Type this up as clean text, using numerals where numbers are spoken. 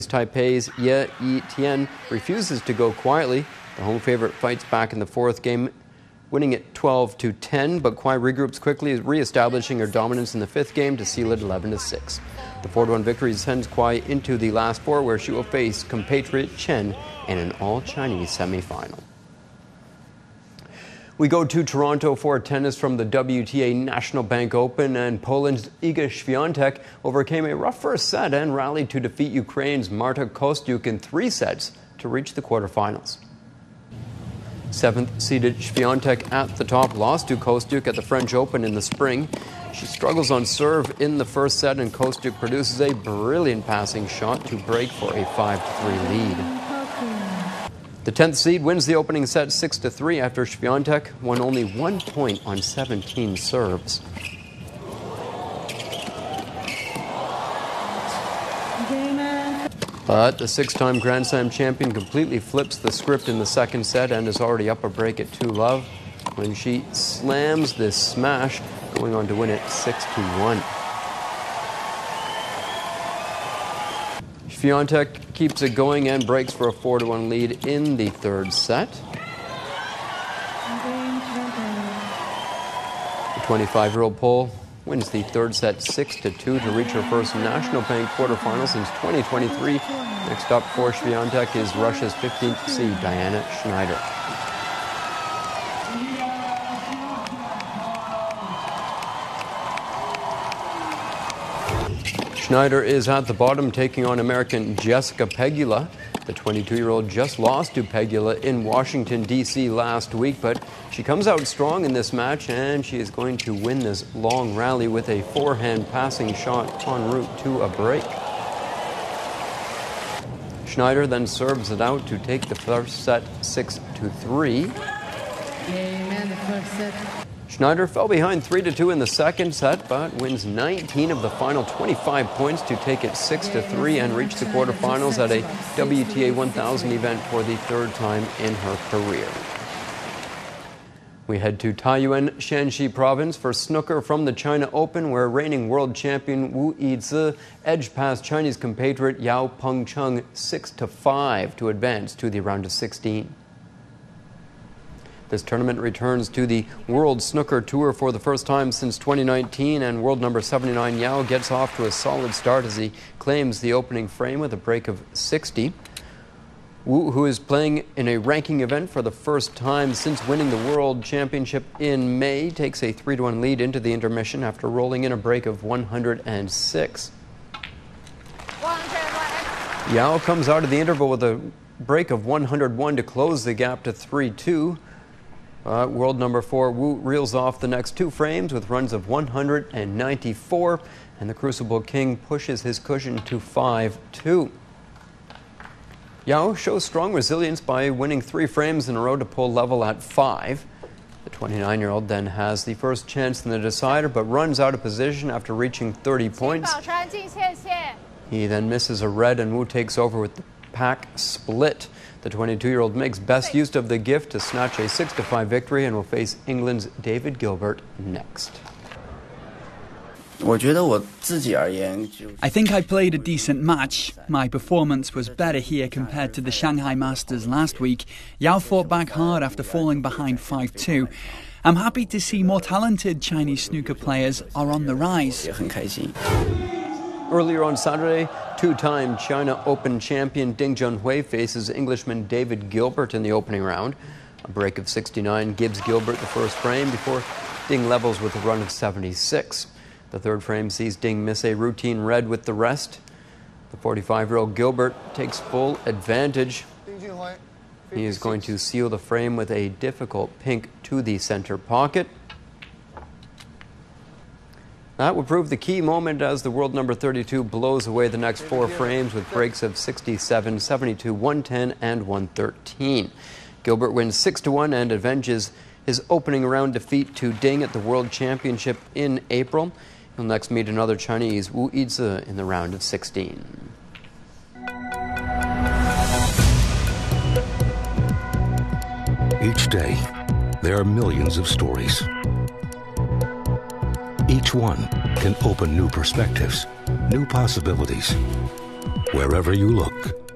Taipei's Ye Yi-Tian refuses to go quietly. The home favorite fights back in the fourth game, winning it 12-10, but Kwai regroups quickly, re-establishing her dominance in the fifth game to seal it 11-6. The 4-1 victory sends Kwai into the last four, where she will face compatriot Chen in an all-Chinese semifinal. We go to Toronto for tennis from the WTA National Bank Open, and Poland's Iga Świątek overcame a rough first set and rallied to defeat Ukraine's Marta Kostyuk in 3 sets to reach the quarterfinals. 7th-seeded Świątek at the top lost to Kostyuk at the French Open in the spring. She struggles on serve in the first set, and Kostyuk produces a brilliant passing shot to break for a 5-3 lead. The 10th seed wins the opening set 6-3 after Świątek won only 1 point on 17 serves. But the 6-time Grand Slam champion completely flips the script in the second set and is already up a break at 2-love when she slams this smash, going on to win it 6-1. Świątek keeps it going and breaks for a 4-1 lead in the third set. The 25-year-old Pole wins the third set 6-2 to reach her first National Bank quarterfinal since 2023. Next up for Świątek is Russia's 15th seed Diana Schneider. Schneider is at the bottom, taking on American Jessica Pegula. The 22-year-old just lost to Pegula in Washington, D.C. last week, but she comes out strong in this match, and she is going to win this long rally with a forehand passing shot en route to a break. Schneider then serves it out to take the first set 6-3. Schneider fell behind 3-2 in the second set, but wins 19 of the final 25 points to take it 6-3 and reach the quarterfinals at a WTA 1000 event for the third time in her career. We head to Taiyuan, Shanxi province for snooker from the China Open, where reigning world champion Wu Yizi edged past Chinese compatriot Yao Pengcheng 6-5 to advance to the round of 16. This tournament returns to the World Snooker Tour for the first time since 2019, and world number 79 Yao gets off to a solid start as he claims the opening frame with a break of 60. Wu, who is playing in a ranking event for the first time since winning the World Championship in May, takes a 3-1 lead into the intermission after rolling in a break of 106. Yao comes out of the interval with a break of 101 to close the gap to 3-2. World number 4 Wu reels off the next 2 frames with runs of 194, and the Crucible King pushes his cushion to 5-2. Yao shows strong resilience by winning 3 frames in a row to pull level at 5. The 29-year-old then has the first chance in the decider, but runs out of position after reaching 30 points. He then misses a red, and Wu takes over with the pack split. The 22-year-old makes best use of the gift to snatch a 6-5 victory and will face England's David Gilbert next. I think I played a decent match. My performance was better here compared to the Shanghai Masters last week. Yao fought back hard after falling behind 5-2. I'm happy to see more talented Chinese snooker players are on the rise. Earlier on Saturday, 2-time China Open champion Ding Junhui faces Englishman David Gilbert in the opening round. A break of 69 gives Gilbert the first frame before Ding levels with a run of 76. The third frame sees Ding miss a routine red with the rest. The 45-year-old Gilbert takes full advantage. He is going to seal the frame with a difficult pink to the center pocket. That would prove the key moment as the world number 32 blows away the next 4 frames with breaks of 67, 72, 110, and 113. Gilbert wins 6-1 and avenges his opening round defeat to Ding at the World Championship in April. He'll next meet another Chinese, Wu Yizi, in the round of 16. Each day, there are millions of stories. Each one can open new perspectives, new possibilities. wherever you look.